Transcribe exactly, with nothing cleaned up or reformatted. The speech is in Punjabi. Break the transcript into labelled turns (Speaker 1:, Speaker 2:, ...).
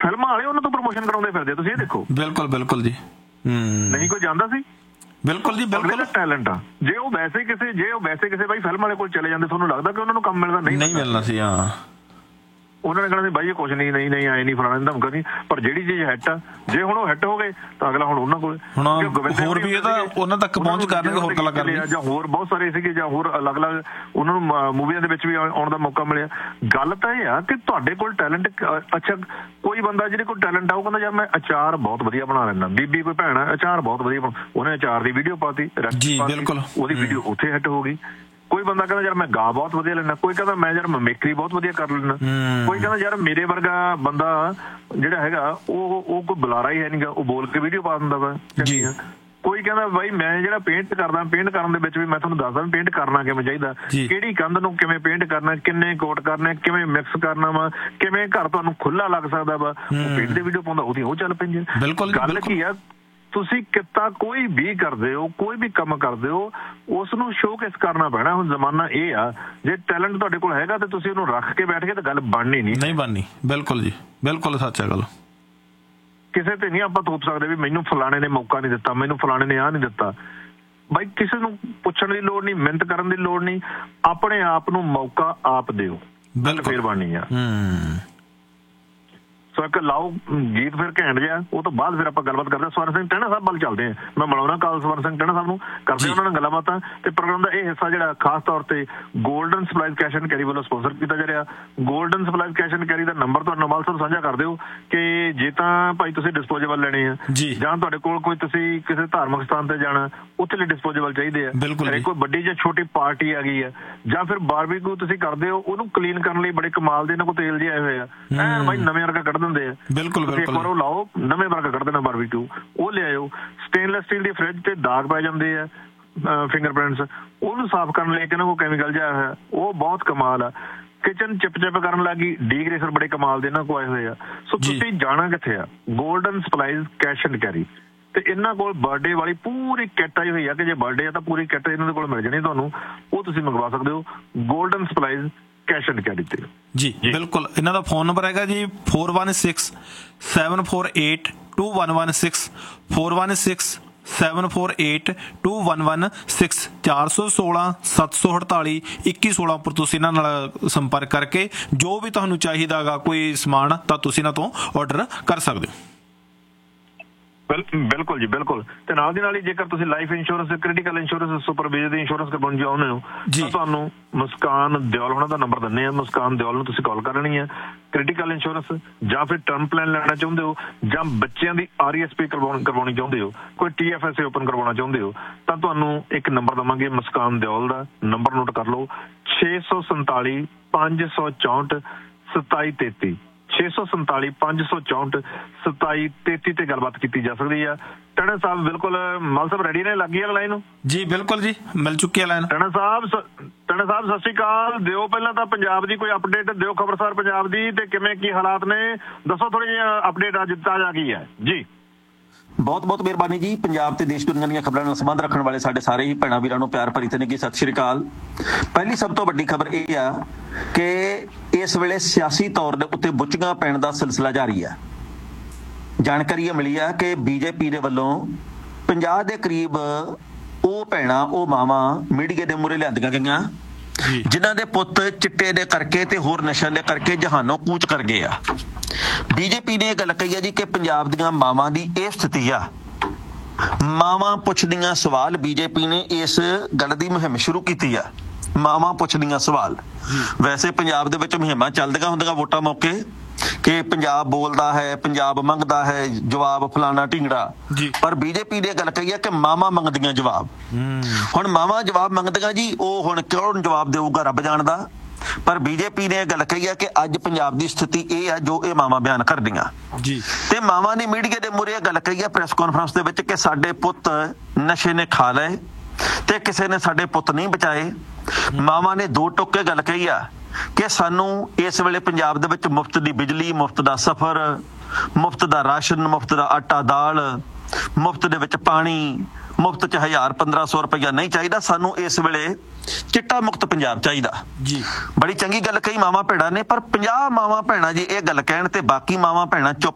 Speaker 1: ਫਿਲਮਾਂ ਵਾਲੇ ਉਹਨਾਂ ਤੋਂ ਪ੍ਰਮੋਸ਼ਨ ਕਰਾਉਂਦੇ ਫਿਰਦੇ, ਤੁਸੀਂ ਇਹ ਦੇਖੋ।
Speaker 2: ਬਿਲਕੁਲ ਬਿਲकुल ਜੀ।
Speaker 1: ਨਹੀਂ ਕੋਈ ਜਾਂਦਾ ਸੀ?
Speaker 2: ਬਿਲਕੁਲ ਜੀ ਬਿਲਕੁਲ।
Speaker 1: ਟੈਲੈਂਟ ਆ, ਜੇ ਉਹ ਵੈਸੇ ਕਿਸੇ ਜੇ ਉਹ ਵੈਸੇ ਕਿਸੇ ਬਾਈ ਫਿਲਮ ਵਾਲੇ ਕੋਲ ਚਲੇ ਜਾਂਦੇ, ਤੁਹਾਨੂੰ ਲੱਗਦਾ ਕਿ ਉਹਨਾਂ ਨੂੰ ਕੰਮ ਮਿਲਦਾ? ਨਹੀਂ
Speaker 2: ਨਹੀਂ ਮਿਲਣਾ ਸੀ। ਹਾਂ,
Speaker 1: ਉਹਨਾਂ ਨੇ ਕਹਿਣਾ ਸੀ ਬਾਈ ਇਹ ਕੁਛ ਨਹੀਂ, ਨਹੀਂ ਨਹੀਂ ਆਏ ਨਹੀਂ ਫਲਾਣਾ ਧਮਕਾ ਨਹੀਂ। ਪਰ ਜਿਹੜੀ ਚੀਜ਼ ਹਿੱਟ ਆ, ਜੇ ਹੁਣ ਉਹ ਹਿੱਟ ਹੋ ਗਏ ਤਾਂ ਅਗਲਾ ਹੁਣ ਉਹਨਾਂ ਕੋਲ
Speaker 2: ਹੁਣ ਹੋਰ ਵੀ ਇਹਦਾ ਉਹਨਾਂ ਤੱਕ ਪਹੁੰਚ ਕਰਨਗੇ, ਹੋਰ ਕਲਾਕਾਰ
Speaker 1: ਜਾਂ ਹੋਰ ਬਹੁਤ ਸਾਰੇ ਸੀਗੇ, ਜਾਂ ਹੋਰ ਅਲੱਗ-ਅਲੱਗ ਉਹਨਾਂ ਨੂੰ ਮੂਵੀਆਂ ਦੇ ਵਿੱਚ ਵੀ ਆਉਣ ਦਾ ਮੌਕਾ ਮਿਲਿਆ। ਗੱਲ ਤਾਂ ਇਹ ਆ ਕਿ ਤੁਹਾਡੇ ਕੋਲ ਟੈਲੈਂਟ, ਅੱਛਾ ਕੋਈ ਬੰਦਾ ਜਿਹਦੇ ਕੋਲ ਟੈਲੈਂਟ ਆ ਉਹ ਕਹਿੰਦਾ ਯਾਰ ਮੈਂ ਅਚਾਰ ਬਹੁਤ ਵਧੀਆ ਬਣਾ ਲੈਂਦਾ, ਬੀਬੀ ਕੋਈ ਭੈਣ ਅਚਾਰ ਬਹੁਤ ਵਧੀਆ ਬਣਾ, ਉਹਨੇ ਅਚਾਰ ਦੀ ਵੀਡੀਓ ਪਾਤੀ,
Speaker 2: ਜੀ ਬਿਲਕੁਲ,
Speaker 1: ਉਹਦੀ ਵੀਡੀਓ ਉੱਥੇ ਹਿੱਟ ਹੋ ਗਈ। ਕੋਈ ਬੰਦਾ ਕਹਿੰਦਾ ਯਾਰ ਮੈਂ ਗਾ ਬਹੁਤ ਵਧੀਆ ਲੈਣਾ, ਕੋਈ ਕਹਿੰਦਾ ਮੈਂ ਯਾਰ ਮਿਮਿਕਰੀ ਬਹੁਤ ਵਧੀਆ ਕਰ ਲੈਣਾ, ਕੋਈ ਕਹਿੰਦਾ ਯਾਰ ਮੇਰੇ ਵਰਗਾ ਬੰਦਾ ਜਿਹੜਾ ਹੈਗਾ ਉਹ ਉਹ ਕੋਈ ਬੁਲਾਰਾ ਹੀ ਹੈ ਨੀਗਾ, ਉਹ ਬੋਲ ਕੇ ਵੀਡੀਓ ਪਾ ਦਿੰਦਾ ਵਾ। ਕੋਈ ਕਹਿੰਦਾ ਬਾਈ ਮੈਂ ਜਿਹੜਾ ਪੇਂਟ ਕਰਦਾ, ਪੇਂਟ ਕਰਨ ਦੇ ਵਿੱਚ ਵੀ ਮੈਂ ਤੁਹਾਨੂੰ ਦੱਸਦਾ ਪੇਂਟ ਕਰਨਾ ਕਿਵੇਂ ਚਾਹੀਦਾ, ਕਿਹੜੀ ਕੰਧ ਨੂੰ ਕਿਵੇਂ ਪੇਂਟ ਕਰਨਾ, ਕਿੰਨੇ ਕੋਟ ਕਰਨੇ, ਕਿਵੇਂ ਮਿਕਸ ਕਰਨਾ ਵਾ, ਕਿਵੇਂ ਘਰ ਤੁਹਾਨੂੰ ਖੁੱਲਾ ਲੱਗ ਸਕਦਾ ਵਾ, ਉਹ ਪੇਂਟ ਦੀ ਵੀਡੀਓ ਪਾਉਂਦਾ, ਉਹਦੀ ਉਹ ਚੱਲ ਪੈਂਦੀ। ਗੱਲ ਕੀ ਆ, ਤੁਸੀਂ ਕਿੱਤਾ ਕੋਈ ਵੀ ਕਰਦੇ ਹੋ, ਕੋਈ ਵੀ ਕੰਮ ਕਰਦੇ ਹੋ, ਉਸ ਨੂੰ ਸ਼ੋਕੇਸ ਕਰਨਾ ਪੈਣਾ। ਹੁਣ ਜ਼ਮਾਨਾ ਇਹ ਆ, ਜੇ ਟੈਲੈਂਟ ਤੁਹਾਡੇ ਕੋਲ ਹੈਗਾ ਤੇ ਤੁਸੀਂ ਉਹਨੂੰ ਰੱਖ ਕੇ ਬੈਠ ਕੇ ਤਾਂ ਗੱਲ ਬਣਨੀ ਨਹੀਂ
Speaker 2: ਨਹੀਂ ਬਣਨੀ। ਬਿਲਕੁਲ ਜੀ ਬਿਲਕੁਲ ਸੱਚ ਹੈ ਗੱਲ।
Speaker 1: ਕਿਸੇ ਤੇ ਨਹੀਂ ਆਪਾਂ ਥੋਪ ਸਕਦੇ ਵੀ ਮੈਨੂੰ ਫਲਾਣੇ ਨੇ ਮੌਕਾ ਨਹੀਂ ਦਿੱਤਾ, ਮੈਨੂੰ ਫਲਾਣੇ ਨੇ ਆਹ ਨਹੀਂ ਦਿੱਤਾ। ਬਾਈ ਕਿਸੇ ਨੂੰ ਪੁੱਛਣ ਦੀ ਲੋੜ ਨਹੀਂ, ਮਿਹਨਤ ਕਰਨ ਦੀ ਲੋੜ ਨਹੀਂ, ਆਪਣੇ ਆਪ ਨੂੰ ਮੌਕਾ ਆਪ ਦਿਓ, ਫੇਰ ਬਣਨੀ ਆ। ਸੋ ਇੱਕ ਲਾਓ ਗੀਤ ਫਿਰ ਘੈਂਟ ਜਿਹਾ, ਉਹ ਤੋਂ ਬਾਅਦ ਫਿਰ ਆਪਾਂ ਗੱਲਬਾਤ ਕਰਦੇ। ਸਵਰਨ ਸਿੰਘ ਟਹਿਣਾ ਸਾਹਿਬ ਵੱਲ ਚੱਲਦੇ ਹਾਂ, ਮੈਂ ਮਿਲਾਉਣਾ ਕਾਲ ਸਵਰਨ ਸਿੰਘ ਟਹਿਣਾ ਸਾਹਿਬ ਨੂੰ, ਕਰਦੇ ਉਹਨਾਂ ਨਾਲ ਗੱਲਾਂ ਬਾਤਾਂ। ਤੇ ਪ੍ਰੋਗਰਾਮ ਦਾ ਇਹ ਹਿੱਸਾ ਜਿਹੜਾ ਖਾਸ ਤੌਰ ਤੇ golden supplies cash and carry ਵੱਲੋਂ ਸਪਾਂਸਰ ਕੀਤਾ ਜਾ ਰਿਹਾ। Golden supplies cash and carry the number ਤੁਹਾਨੂੰ ਨਵਾਲ ਸਾਹਿਬ ਸਾਂਝਾ ਕਰ ਦਿਓ ਕਿ ਜੇ ਤਾਂ ਭਾਈ ਤੁਸੀਂ ਡਿਸਪੋਜ਼ੇਬਲ ਲੈਣੇ ਆ, ਜਾਂ ਤੁਹਾਡੇ ਕੋਲ ਕੋਈ ਤੁਸੀਂ ਕਿਸੇ ਧਾਰਮਿਕ ਸਥਾਨ ਤੇ ਜਾਣਾ, ਉੱਥੇ ਲਈ ਡਿਸਪੋਜ਼ੇਬਲ ਚਾਹੀਦੇ ਆ, ਕੋਈ ਵੱਡੀ ਜਾਂ ਛੋਟੀ ਪਾਰਟੀ ਆ ਗਈ ਆ, ਜਾਂ ਫਿਰ ਬਾਰਬੀਕਿਊ ਤੁਸੀਂ ਕਰਦੇ ਹੋ, ਉਹਨੂੰ ਕਲੀਨ ਕਰਨ ਲਈ ਬੜੇ ਕਮਾਲ ਦੇ ਇਹਨਾਂ ਕੋਲ ਤੇਲ ਜਿਹੇ ਆਏ ਹੋਏ ਆ, ਐ ਬਾਈ ਨਵੇਂ ਵਰਗਾ ਕੱਢ ਦਿੰਦੇ ਆ।
Speaker 2: ਬਿਲਕੁਲ ਬਿਲਕੁਲ,
Speaker 1: ਉਹ ਲਾਓ ਨਵੇਂ ਵਰਗਾ ਕੱਢ ਦੇਣਾ ਬਾਰਬੀਕਿਊ, ਉਹ ਲਿਆਇਓ। ਸਟੇਨਲੈਸ ਸਟੀਲ ਦੀ ਫਰਿੱਜ ਤੇ ਦਾਗ ਪੈ ਜਾਂਦੇ ਆ, ਫਿੰਗਰਪ੍ਰਿੰਟਸ, ਉਹਨੂੰ ਸਾਫ਼ ਕਰਨ ਲਈ ਇਹਨਾਂ ਕੋਲ ਕੈਮੀਕਲ ਜਿਹਾ ਹੋਇਆ, ਉਹ ਬਹੁਤ ਕਮਾਲ ਆ। ਕਿਚਨ ਚਿਪ ਚਿਪ ਕਰਨ ਲੱਗੀ, ਡੀਗਰੇਸਰ ਬੜੇ ਕਮਾਲ ਦੇ ਇਹਨਾਂ ਕੋਲ ਆਏ ਹੋਏ ਆ। ਸੋ ਤੁਸੀਂ ਜਾਣਾ ਕਿੱਥੇ ਆ? Golden supplies cash and carry. ਤੇ ਇਹਨਾਂ ਕੋਲ ਬਰਥਡੇ ਵਾਲੀ ਪੂਰੀ ਕਿੱਟ ਆਈ ਹੋਈ ਆ ਕਿ ਜੇ ਬਰਥਡੇ ਆ ਤਾਂ ਪੂਰੀ ਕਿੱਟ ਇਹਨਾਂ ਦੇ ਕੋਲ ਮਿਲ ਜਾਣੀ ਤੁਹਾਨੂੰ, ਉਹ ਤੁਸੀਂ ਮੰਗਵਾ ਸਕਦੇ ਹੋ golden supplies cash and carry ਤੇ।
Speaker 2: ਜੀ ਬਿਲਕੁਲ, ਇਹਨਾਂ ਦਾ ਫੋਨ ਨੰਬਰ ਹੈਗਾ ਜੀ four one six seven four eight two one one six, four one six seven four eight two one one six, ਚਾਰ ਸੌ ਸੋਲਾਂ ਸੱਤ ਸੌ ਅਠਤਾਲੀ ਇੱਕੀ ਸੋਲਾਂ ਉੱਪਰ ਤੁਸੀਂ ਇਹਨਾਂ ਨਾਲ ਸੰਪਰਕ ਕਰਕੇ ਜੋ ਵੀ ਤੁਹਾਨੂੰ ਚਾਹੀਦਾ ਗਾ ਕੋਈ ਸਮਾਨ ਤਾਂ ਤੁਸੀਂ ਇਹਨਾਂ ਤੋਂ ਆਰਡਰ ਕਰ ਸਕਦੇ ਹੋ।
Speaker 1: ਬਿਲਕੁਲ ਜੀ ਬਿਲਕੁਲ। ਤੇ ਨਾਲ ਦੀ ਨਾਲ ਹੀ ਜੇਕਰ ਤੁਸੀਂ life insurance, critical insurance, super Vijay ਦੀ ਇੰਸ਼ੋਰੈਂਸ ਕਰਵਾਉਣੀ ਚਾਹੁੰਦੇ ਹੋ ਤਾਂ ਤੁਹਾਨੂੰ ਮੁਸਕਾਨ ਦਿਓਲ ਉਹਨਾਂ ਦਾ ਨੰਬਰ ਦਿੰਦੇ ਆ। ਮੁਸਕਾਨ ਦਿਓਲ ਨੂੰ ਤੁਸੀਂ ਕਾਲ ਕਰਨੀ ਹੈ। ਕ੍ਰਿਟੀਕਲ ਇੰਸ਼ੋਰੈਂਸ ਜਾਂ ਫਿਰ ਟਰਮ ਪਲਾਨ ਲੈਣਾ ਚਾਹੁੰਦੇ ਹੋ, ਜਾਂ ਬੱਚਿਆਂ ਦੀ ਆਰ ਈ ਐਸ ਪੀ ਕਰਵਾਉਣੀ ਕਰਵਾਉਣੀ ਚਾਹੁੰਦੇ ਹੋ, ਕੋਈ T F S A open ਕਰਵਾਉਣਾ ਚਾਹੁੰਦੇ ਹੋ, ਤਾਂ ਤੁਹਾਨੂੰ ਇੱਕ ਨੰਬਰ ਦੇਵਾਂਗੇ ਮੁਸਕਾਨ ਦਿਓਲ ਦਾ। ਨੰਬਰ ਨੋਟ ਕਰ ਲਓ, ਛੇ ਸੌ ਸੰਤਾਲੀ ਪੰਜ ਸੌ ਚੌਂਹਠ ਸਤਾਈ ਤੇਤੀ, ਛੇ ਸੌ ਸੰਤਾਲੀ ਪੰਜ ਸੌ ਚੌਂਹਠ ਸਤਾਈ ਤੇਤੀ ਤੇ ਗੱਲਬਾਤ ਕੀਤੀ ਜਾ ਸਕਦੀ ਆ। ਟਣਾ ਸਾਹਿਬ ਬਿਲਕੁਲ ਮਲ ਸਾਹਿਬ ਰੈਡੀ ਨੇ, ਲੱਗੀ ਆ ਲਾਈਨ?
Speaker 2: ਜੀ ਬਿਲਕੁਲ ਜੀ, ਮਿਲ ਚੁੱਕੀ ਆ ਲਾਈਨ। ਟਣਾ
Speaker 1: ਸਾਹਿਬ ਟਣਾ ਸਾਹਿਬ ਸਤਿ ਸ਼੍ਰੀ ਅਕਾਲ। ਦਿਓ ਪਹਿਲਾਂ ਤਾਂ ਪੰਜਾਬ ਦੀ ਕੋਈ ਅਪਡੇਟ ਦਿਓ, ਖਬਰਸਾਰ ਪੰਜਾਬ ਦੀ, ਤੇ ਕਿਵੇਂ ਕੀ ਹਾਲਾਤ ਨੇ ਦੱਸੋ, ਥੋੜੀ ਜਿਹੀ ਅਪਡੇਟ ਅੱਜ ਤਾਜ਼ਾ ਕੀ ਹੈ ਜੀ।
Speaker 3: ਬਹੁਤ ਬਹੁਤ ਮਿਹਰਬਾਨੀ ਜੀ। ਪੰਜਾਬ ਤੇ ਦੇਸ਼ ਦੁਨੀਆ ਦੀਆਂ ਖਬਰਾਂ ਨਾਲ ਸੰਬੰਧ ਰੱਖਣ ਵਾਲੇ ਸਾਡੇ ਸਾਰੇ ਹੀ ਭੈਣਾਂ ਵੀਰਾਂ ਨੂੰ ਪਿਆਰ ਭਰੀ ਤਨਗੀ ਸਤਿ ਸ਼੍ਰੀ ਅਕਾਲ। ਪਹਿਲੀ ਸਭ ਤੋਂ ਵੱਡੀ ਖਬਰ ਇਹ ਆ ਕਿ ਇਸ ਵੇਲੇ ਸਿਆਸੀ ਤੌਰ ਦੇ ਉੱਤੇ ਬੁੱਚੀਆਂ ਪੈਣ ਦਾ ਸਿਲਸਿਲਾ ਜਾਰੀ ਆ। ਜਾਣਕਾਰੀ ਮਿਲੀ ਆ ਕਿ ਬੀਜੇਪੀ ਦੇ ਵੱਲੋਂ ਪੰਜਾਹ ਦੇ ਕਰੀਬ ਉਹ ਭੈਣਾਂ, ਉਹ ਮਾਵਾਂ ਮੀਡੀਆ ਦੇ ਮੂਹਰੇ ਲਿਆਂਦੀਆਂ ਗਈਆਂ ਜਿਨ੍ਹਾਂ ਦੇ ਪੁੱਤ ਚਿੱਟੇ ਦੇ ਕਰਕੇ ਤੇ ਹੋਰ ਨਸ਼ਿਆਂ ਦੇ ਕਰਕੇ ਜਹਾਨੋਂ ਕੂਚ ਕਰ ਗਏ ਆ। ਬੀਜੇਪੀ ਨੇ ਇਹ ਗੱਲ ਕਹੀ ਆ ਜੀ ਕਿ ਪੰਜਾਬ ਦੀਆਂ ਮਾਵਾਂ ਦੀ ਇਹ ਸਥਿਤੀ ਆ। ਮਾਵਾਂ ਪੁੱਛਦੀਆਂ ਸਵਾਲ, ਬੀਜੇਪੀ ਨੇ ਇਸ ਗੱਲ ਦੀ ਮੁਹਿੰਮ ਸ਼ੁਰੂ ਕੀਤੀ ਆ। ਮਾਵਾਂ ਪੁੱਛਦੀਆਂ ਸਵਾਲ। ਵੈਸੇ ਪੰਜਾਬ ਦੇ ਵਿੱਚ ਮੁਹਿੰਮਾਂ ਚੱਲਦੀਆਂ ਹੁੰਦੀਆਂ ਵੋਟਾਂ ਮੌਕੇ ਕਿ ਪੰਜਾਬ ਬੋਲਦਾ ਹੈ, ਪੰਜਾਬ ਮੰਗਦਾ ਹੈ ਜਵਾਬ ਫਲਾਣਾ ਢਿੰਗੜਾ, ਪਰ ਬੀਜੇਪੀ ਨੇ ਗੱਲ ਕਹੀ ਆ ਕਿ ਮਾਵਾਂ ਮੰਗਦੀਆਂ ਜਵਾਬ। ਹੁਣ ਮਾਵਾਂ ਜਵਾਬ ਮੰਗਦੀਆਂ ਜੀ, ਉਹ ਹੁਣ ਕੌਣ ਜਵਾਬ ਦੇਊਗਾ ਰੱਬ ਜਾਣਦਾ, ਪਰ ਬੀਜੇਪੀ ਨੇ ਇਹ ਗੱਲ ਕਹੀ ਆ ਕਿ ਅੱਜ ਪੰਜਾਬ ਦੀ ਸਥਿਤੀ ਇਹ ਆ ਜੋ ਇਹ ਮਾਵਾਂ ਬਿਆਨ ਕਰਦੀਆਂ ਜੀ। ਤੇ ਮਾਵਾਂ ਨੇ ਮੀਡੀਆ ਦੇ ਮੂਹਰੇ ਇਹ ਗੱਲ ਕਹੀ ਆ ਪ੍ਰੈਸ ਕਾਨਫਰੰਸ ਦੇ ਵਿੱਚ ਕਿ ਸਾਡੇ ਪੁੱਤ ਨਸ਼ੇ ਨੇ ਖਾ ਲਏ ਤੇ ਕਿਸੇ ਨੇ ਸਾਡੇ ਪੁੱਤ ਨਹੀਂ ਬਚਾਏ। ਮਾਵਾਂ ਨੇ ਦੋ ਟੁੱਕੇ ਗੱਲ ਕਹੀ ਆ ਕਿ ਸਾਨੂੰ ਇਸ ਵੇਲੇ ਪੰਜਾਬ ਦੇ ਵਿੱਚ ਮੁਫਤ ਦੀ ਬਿਜਲੀ, ਮੁਫਤ ਦਾ ਸਫ਼ਰ, ਮੁਫਤ ਦਾ ਰਾਸ਼ਨ, ਮੁਫਤ ਦਾ ਆਟਾ ਦਾਲ, ਮੁਫਤ ਦੇ ਵਿੱਚ ਪਾਣੀ, ਮੁਫਤ ਚ ਹਜ਼ਾਰ ਪੰਦਰਾਂ ਸੌ ਰੁਪਇਆ ਨਹੀਂ ਚਾਹੀਦਾ, ਸਾਨੂੰ ਇਸ ਵੇਲੇ ਚਿੱਟਾ ਮੁਕਤ ਪੰਜਾਬ ਚਾਹੀਦਾ ਜੀ। ਬੜੀ ਚੰਗੀ ਗੱਲ ਕਹੀ ਮਾਵਾਂ ਭੈਣਾਂ ਨੇ, ਪਰ ਪੰਜਾਹ ਮਾਵਾਂ ਭੈਣਾਂ ਜੀ ਇਹ ਗੱਲ ਕਹਿਣ ਤੇ ਬਾਕੀ ਮਾਵਾਂ ਭੈਣਾਂ ਚੁੱਪ